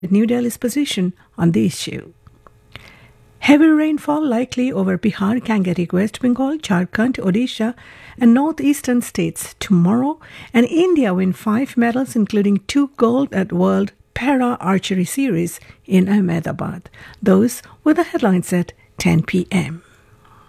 New Delhi's position on the issue. Heavy rainfall likely over Bihar, Gangetic, West Bengal, Jharkhand, Odisha, and northeastern states tomorrow. And India win 5 medals, including 2 gold at World Para Archery Series in Ahmedabad. Those were the headlines at 10 p.m.